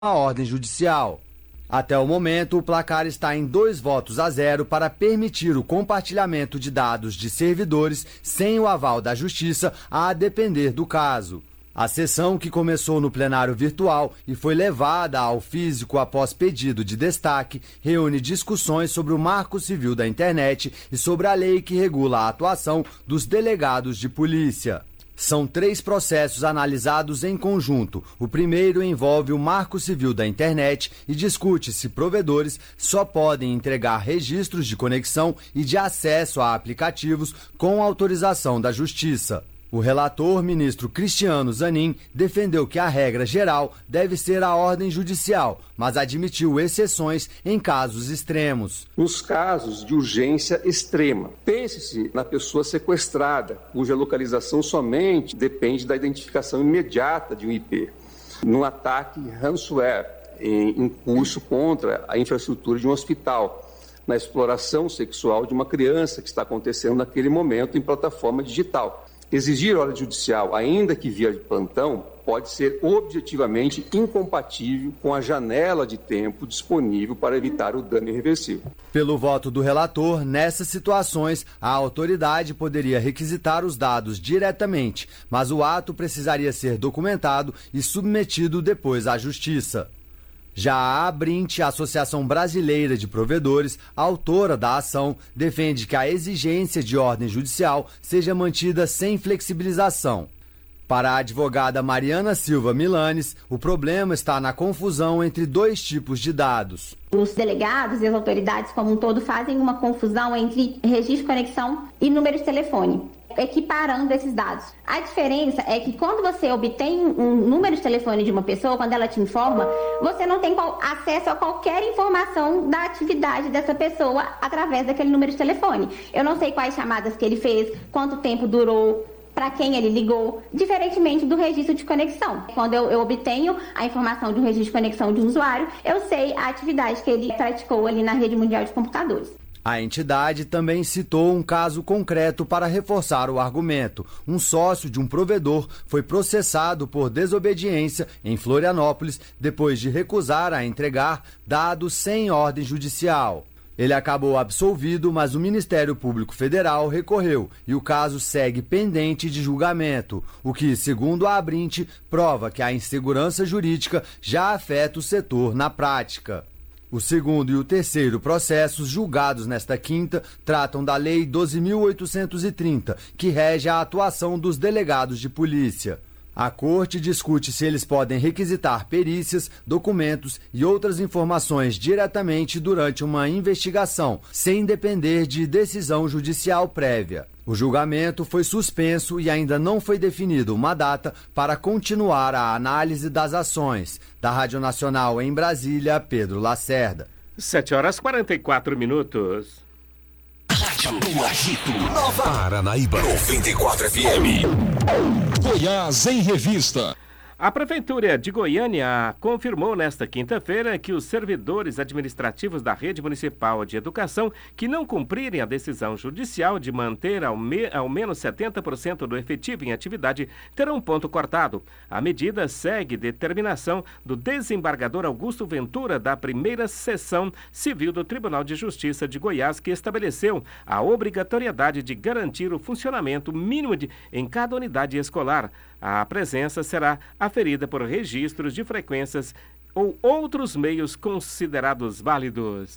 a ordem judicial. Até o momento, o placar está em 2-0 para permitir o compartilhamento de dados de servidores sem o aval da Justiça, a depender do caso. A sessão, que começou no plenário virtual e foi levada ao físico após pedido de destaque, reúne discussões sobre o Marco Civil da Internet e sobre a lei que regula a atuação dos delegados de polícia. São 3 processos analisados em conjunto. O primeiro envolve o Marco Civil da Internet e discute se provedores só podem entregar registros de conexão e de acesso a aplicativos com autorização da Justiça. O relator, ministro Cristiano Zanin, defendeu que a regra geral deve ser a ordem judicial, mas admitiu exceções em casos extremos. Nos casos de urgência extrema, pense-se na pessoa sequestrada, cuja localização somente depende da identificação imediata de um IP. Num ataque ransomware em curso contra a infraestrutura de um hospital, na exploração sexual de uma criança que está acontecendo naquele momento em plataforma digital. Exigir ordem judicial, ainda que via de plantão, pode ser objetivamente incompatível com a janela de tempo disponível para evitar o dano irreversível. Pelo voto do relator, nessas situações, a autoridade poderia requisitar os dados diretamente, mas o ato precisaria ser documentado e submetido depois à Justiça. Já a Abrint, a Associação Brasileira de Provedores, autora da ação, defende que a exigência de ordem judicial seja mantida sem flexibilização. Para a advogada Mariana Silva Milanes, o problema está na confusão entre 2 tipos de dados. Os delegados e as autoridades como um todo fazem uma confusão entre registro de conexão e número de telefone, equiparando esses dados. A diferença é que quando você obtém um número de telefone de uma pessoa, quando ela te informa, você não tem acesso a qualquer informação da atividade dessa pessoa através daquele número de telefone. Eu não sei quais chamadas que ele fez, quanto tempo durou, para quem ele ligou, diferentemente do registro de conexão. Quando eu obtenho a informação de um registro de conexão de um usuário, eu sei a atividade que ele praticou ali na rede mundial de computadores. A entidade também citou um caso concreto para reforçar o argumento. Um sócio de um provedor foi processado por desobediência em Florianópolis depois de recusar a entregar dados sem ordem judicial. Ele acabou absolvido, mas o Ministério Público Federal recorreu e o caso segue pendente de julgamento, o que, segundo a Abrint, prova que a insegurança jurídica já afeta o setor na prática. O segundo e o terceiro processos, julgados nesta quinta, tratam da Lei 12.830, que rege a atuação dos delegados de polícia. A Corte discute se eles podem requisitar perícias, documentos e outras informações diretamente durante uma investigação, sem depender de decisão judicial prévia. O julgamento foi suspenso e ainda não foi definida uma data para continuar a análise das ações. Da Rádio Nacional em Brasília, Pedro Lacerda. 7h44. Rádio do Agito, Nova Paranaíba, 94 FM. Goiás em Revista. A Prefeitura de Goiânia confirmou nesta quinta-feira que os servidores administrativos da Rede Municipal de Educação que não cumprirem a decisão judicial de manter ao menos 70% do efetivo em atividade terão ponto cortado. A medida segue determinação do desembargador Augusto Ventura da primeira Seção Civil do Tribunal de Justiça de Goiás, que estabeleceu a obrigatoriedade de garantir o funcionamento mínimo em cada unidade escolar. A presença será aferida por registros de frequências ou outros meios considerados válidos.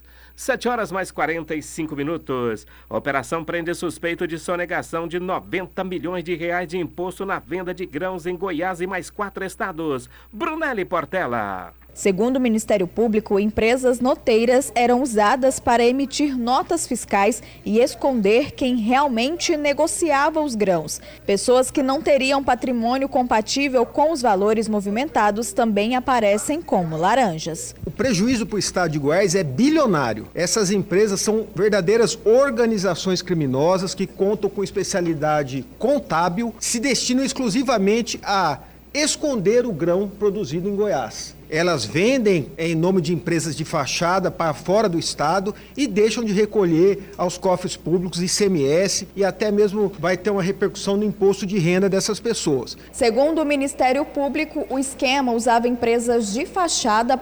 7h45. Operação prende suspeito de sonegação de R$90 milhões de imposto na venda de grãos em Goiás e mais 4 estados. Brunelli Portela. Segundo o Ministério Público, empresas noteiras eram usadas para emitir notas fiscais e esconder quem realmente negociava os grãos. Pessoas que não teriam patrimônio compatível com os valores movimentados também aparecem como laranjas. O prejuízo para o estado de Goiás é bilionário. Essas empresas são verdadeiras organizações criminosas que contam com especialidade contábil, se destinam exclusivamente a esconder o grão produzido em Goiás. elas vendem em nome de empresas de fachada para fora do estado e deixam de recolher aos cofres públicos ICMS e até mesmo vai ter uma repercussão no imposto de renda dessas pessoas. Segundo o Ministério Público, o esquema usava empresas de fachada